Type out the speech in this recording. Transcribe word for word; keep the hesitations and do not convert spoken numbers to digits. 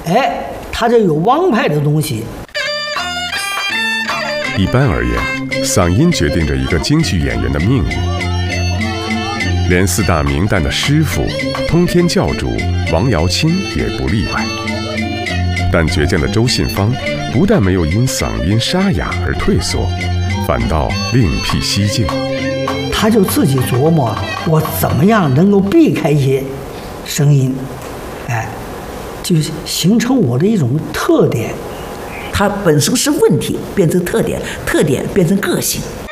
哎，他这有王牌的东西。 一般而言，嗓音决定着一个京剧演员的命运。连四大名旦的师傅、通天教主王瑶卿也不例外。但倔强的周信芳不但没有因嗓音沙哑而退缩，反倒另辟蹊径。 他就自己琢磨，我怎么样能够避开一些声音，哎，就形成我的一种特点。 它本身是问题，变成特点，特点变成个性。